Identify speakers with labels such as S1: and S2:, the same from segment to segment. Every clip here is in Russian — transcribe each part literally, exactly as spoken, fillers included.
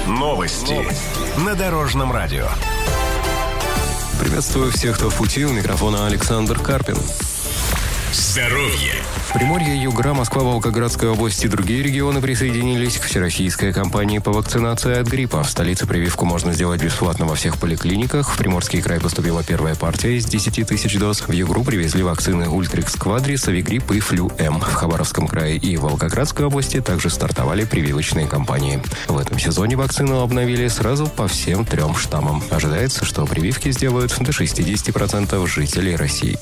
S1: Новости на Дорожном радио.
S2: Приветствую всех, кто в пути. У микрофона Александр Карпин.
S1: Здоровье.
S2: Приморье, Югра, Москва, Волгоградская область и другие регионы присоединились к всероссийской кампании по вакцинации от гриппа. В столице прививку можно сделать бесплатно во всех поликлиниках. В Приморский край поступила первая партия из десяти тысяч доз. В Югру привезли вакцины Ультрикс Квадрис, Авигрипп и Флю-М. В Хабаровском крае и Волгоградской области также стартовали прививочные кампании. В этом сезоне вакцину обновили сразу по всем трем штаммам. Ожидается, что прививки сделают до шестьдесят процентов жителей России.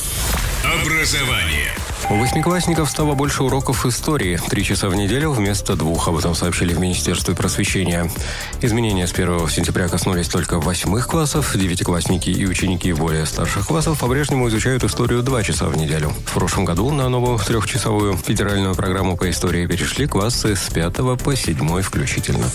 S1: Образование.
S2: У восьмиклассников стало больше уроков истории. Три часа в неделю вместо двух, об этом сообщили в Министерстве просвещения. Изменения с первого сентября коснулись только восьмых классов. Девятиклассники и ученики более старших классов по-прежнему изучают историю два часа в неделю. В прошлом году на новую трехчасовую федеральную программу по истории перешли классы с пятого по седьмой включительно.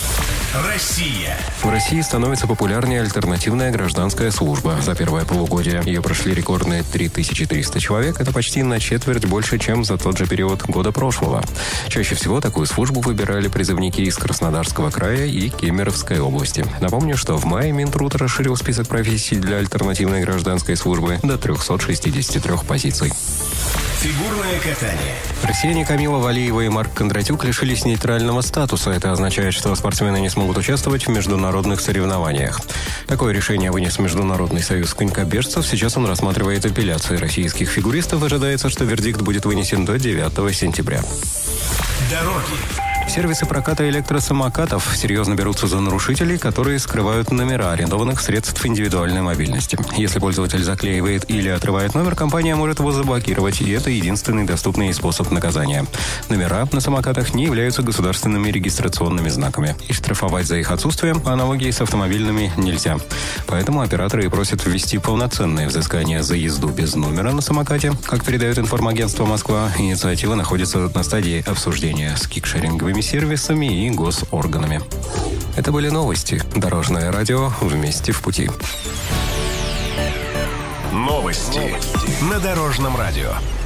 S1: Россия.
S2: В России становится популярнее альтернативная гражданская служба. За первое полугодие ее прошли рекордные три тысячи триста человек. Это почти на четверть больше, чем за тот же период года прошлого. Чаще всего такую службу выбирали призывники из Краснодарского края и Кемеровской области. Напомню, что в мае Минтруд расширил список профессий для альтернативной гражданской службы до трехсот шестидесяти трёх позиций.
S1: Фигурное катание.
S2: Россияне Камила Валиева и Марк Кондратюк лишились нейтрального статуса. Это означает, что спортсмены не смогут участвовать в международных соревнованиях. Такое решение вынес Международный союз конькобежцев. Сейчас он рассматривает апелляции российских фигуристов. Ожидается, что вердикт будет вынесен до девятого сентября.
S1: Дороги.
S2: Сервисы проката электросамокатов серьезно берутся за нарушителей, которые скрывают номера арендованных средств индивидуальной мобильности. Если пользователь заклеивает или отрывает номер, компания может его заблокировать, и это единственный доступный способ наказания. Номера на самокатах не являются государственными регистрационными знаками. И штрафовать за их отсутствие по аналогии с автомобильными нельзя. Поэтому операторы и просят ввести полноценное взыскание за езду без номера на самокате. Как передает информагентство «Москва», инициатива находится на стадии обсуждения с кикшеринговыми сервисами и госорганами. Это были новости. Дорожное радио. Вместе в пути.
S1: Новости на Дорожном радио.